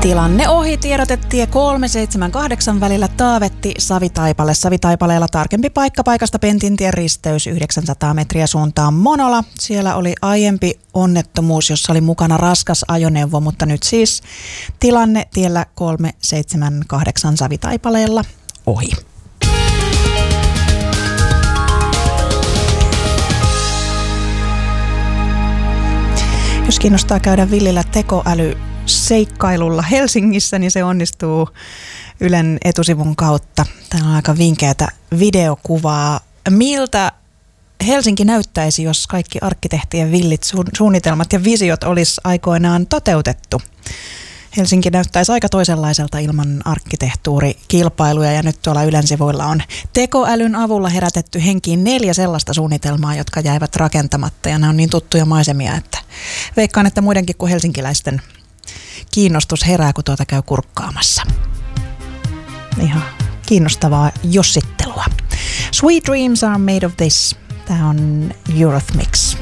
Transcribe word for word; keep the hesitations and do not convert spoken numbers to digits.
Tilanne ohi, tiedotettie kolme seitsemän kahdeksan välillä Taavetti Savitaipale. Savitaipaleella tarkempi paikka paikasta Pentintien risteys yhdeksänsataa metriä suuntaan Monola. Siellä oli aiempi onnettomuus, jossa oli mukana raskas ajoneuvo, mutta nyt siis tilanne tiellä kolme seitsemän kahdeksan Savitaipaleella ohi. Jos kiinnostaa käydä villillä tekoäly seikkailulla Helsingissä, niin se onnistuu Ylen etusivun kautta. Täällä on aika vinkeätä videokuvaa. Miltä Helsinki näyttäisi, jos kaikki arkkitehtien villit suunnitelmat ja visiot olisi aikoinaan toteutettu? Helsinki näyttäisi aika toisenlaiselta ilman arkkitehtuurikilpailuja, ja nyt tuolla Ylen sivuilla on tekoälyn avulla herätetty henkiin neljä sellaista suunnitelmaa, jotka jäivät rakentamatta, ja nämä on niin tuttuja maisemia, että veikkaan, että muidenkin kuin helsinkiläisten kiinnostus herää, kun tuota käy kurkkaamassa. Ihan kiinnostavaa jossittelua. Sweet dreams are made of this. Tämä on Eurythmics.